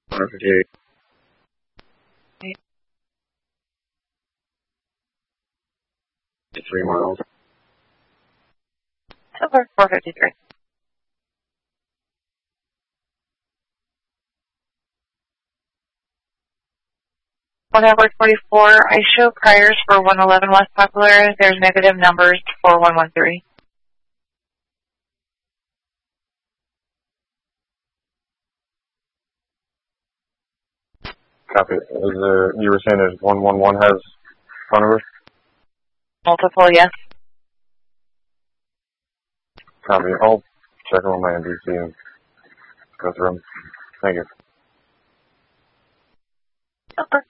158. 3 miles. Silver 453. 44, I show priors for 111 West Popular. There's negative numbers for 113. Copy. You were saying there's 111 has phone numbers? Multiple, yes. Copy. I'll check on my NBC and go through them. Thank you. Okay.